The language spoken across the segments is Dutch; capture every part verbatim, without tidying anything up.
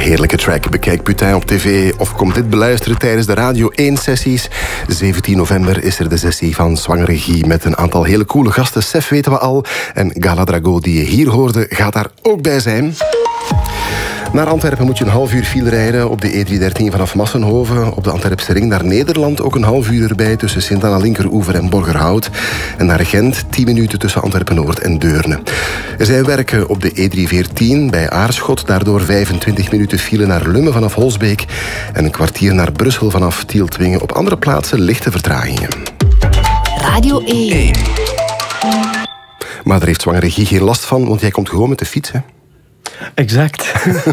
heerlijke track. Bekijk Putain op tv of kom dit beluisteren tijdens de Radio één-sessies. zeventien november is er de sessie van Zwangere Guy met een aantal hele coole gasten. Sef weten we al. En Gala Drago, die je hier hoorde, gaat daar ook bij zijn. Naar Antwerpen moet je een half uur file rijden op de E driehonderddertien vanaf Massenhoven. Op de Antwerpse ring naar Nederland ook een half uur erbij tussen Sint-Anna-Linkeroever en Borgerhout. En naar Gent tien minuten tussen Antwerpen-Noord en Deurne. Er zijn werken op de E driehonderdveertien bij Aarschot. Daardoor vijfentwintig minuten file naar Lummen vanaf Holsbeek. En een kwartier naar Brussel vanaf Tieltwingen. Op andere plaatsen lichte vertragingen. Radio één. Maar daar heeft Zwangere Guy geen last van, want jij komt gewoon met de fiets, hè? Exact.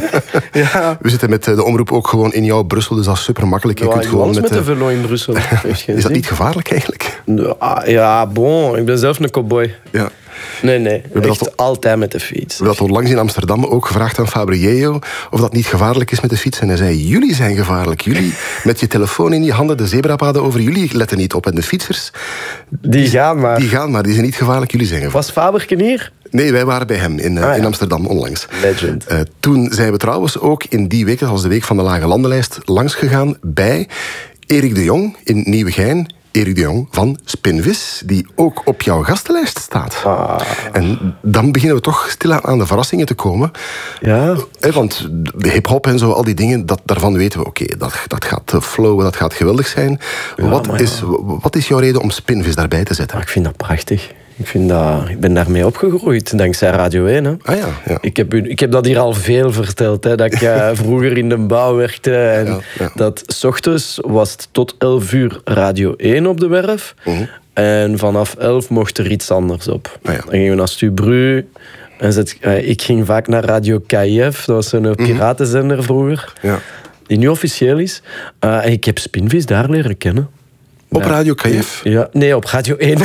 Ja. We zitten met de omroep ook gewoon in jouw Brussel, dus dat is super makkelijk. Je Ja, kunt gewoon alles met met de de velo in Brussel. Is dat niet gevaarlijk eigenlijk? Ja, bon. Ik ben zelf een cowboy. Ja. Nee, nee. hebben Echt dat- altijd met de fiets. We hebben dat onlangs in Amsterdam ook gevraagd aan Fabriello of dat niet gevaarlijk is met de fiets. En hij zei, jullie zijn gevaarlijk. Jullie met je telefoon in je handen, de zebrapaden over, jullie letten niet op. En de fietsers, Die gaan maar. die gaan maar, die zijn niet gevaarlijk, jullie zijn gevaarlijk. Was Faberken hier? Nee, wij waren bij hem in, uh, Ah, ja. in Amsterdam onlangs. Legend. Uh, toen zijn we trouwens ook in die week, dat was de week van de Lage Landenlijst, langs gegaan bij Erik de Jong in Nieuwegein. Erik de Jong van Spinvis, die ook op jouw gastenlijst staat. Ah. En dan beginnen we toch stilaan aan de verrassingen te komen. Ja. Eh, Want de hip-hop en zo, al die dingen, dat, daarvan weten we, oké, dat, dat gaat eh, flowen, dat gaat geweldig zijn. Ja, wat, maar ja. is, wat is jouw reden om Spinvis daarbij te zetten? Maar ik vind dat prachtig. Ik, vind dat, ik ben daarmee opgegroeid, dankzij Radio één. Hè. Ah ja, ja. Ik, heb, u- ik heb dat hier al veel verteld. Hè, dat ik eh, vroeger in de bouw werkte. En Ja, ja. dat 's ochtends was het tot elf uur Radio één op de werf. Mhm. En vanaf elf mocht er iets anders op. Ah ja. Dan gingen we naar Stubru. En zet, eh, ik ging vaak naar Radio K F. Dat was een piratenzender vroeger. Ja. Die nu officieel is. Uh, en ik heb Spinvis daar leren kennen. Op Ja. Radio K F? Ja, nee, op Radio één.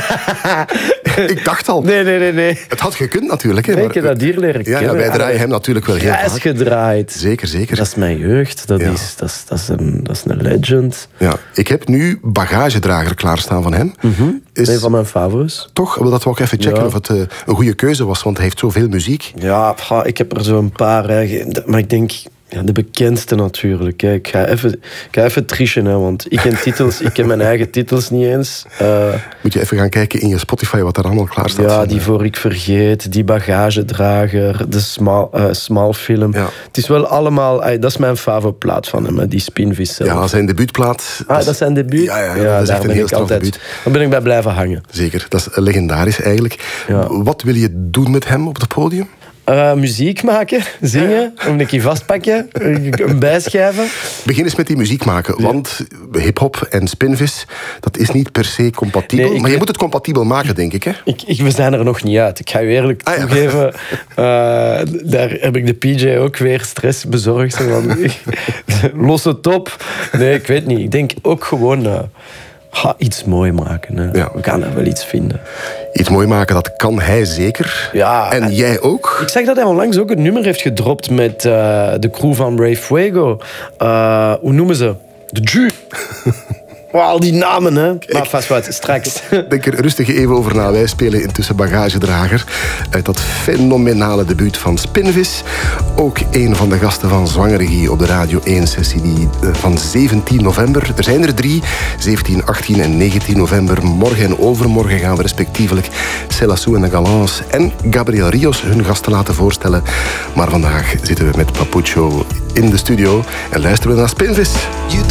Ik dacht al. Nee, nee, nee, nee. Het had gekund natuurlijk. Hè, Nee, maar- ik heb dat hier leren ja, ja, kennen. wij draaien hem natuurlijk wel heel Hij is vaak. gedraaid. Zeker, zeker. Dat is mijn jeugd. Dat, Ja. is, dat, is, dat, is, een, dat is een legend. Ja. Ik heb nu bagagedrager klaarstaan van hem. Is Een van mijn favorieten. toch, wil dat wel ook even checken Ja. of het eh, een goede keuze was, want hij heeft zoveel muziek. Ja, pff, ik heb er zo een paar. Hè. Ge- Maar ik denk, ja, de bekendste natuurlijk. Hè. Ik ga even, ik ga even trichen, hè, want ik ken titels. Ik ken mijn eigen titels niet eens. Eh, Moet je even gaan kijken in je Spotify wat er allemaal klaar staat. ja, van, die eh, voor ik vergeet, die bagagedrager, de small, eh, small film. Ja. Het is wel allemaal, eh, dat is mijn favorietplaat van hem, hè, die Spinvis zelf. Ja, zijn debuutplaat. Ah, dat is zijn debuut? Ja, ja, ja, dat is daar echt een ben heel ik straf altijd. debuut. Dan ben ik bij blijven hangen. Zeker, dat is legendarisch eigenlijk. Ja. Wat wil je doen met hem op het podium? Uh, muziek maken, zingen, een keer vastpakken, een bijschrijven. Begin eens met die muziek maken, want hip-hop en Spinvis, dat is niet per se compatibel. Nee, ik maar je weet- moet het compatibel maken, denk ik, hè? Ik, ik, we zijn er nog niet uit. Ik ga je eerlijk Ah, ja. toegeven. Uh, daar heb ik de P J ook weer stress bezorgd. Zo van, los het op. Nee, ik weet niet. Ik denk ook gewoon uh, ga iets mooi maken. Hè. Ja. We gaan er wel iets vinden. Iets mooi maken, dat kan hij zeker. Ja, en en- jij ook. Ik zag dat hij onlangs ook een nummer heeft gedropt met uh, de crew van Ray Fuego. Uh, hoe noemen ze? De Ju. Wow, al die namen, hè. Maar vast wat, straks. Denk er rustig even over na. Wij spelen intussen Bagagedrager uit dat fenomenale debuut van Spinvis. Ook een van de gasten van Zwangere Guy op de Radio één-sessie die, uh, van zeventien november. Er zijn er drie, zeventien, achttien en negentien november. Morgen en overmorgen gaan we respectievelijk Celassou en de Galants en Gabriel Rios hun gasten laten voorstellen. Maar vandaag zitten we met Papucho in de studio en luisteren we naar Spinvis. You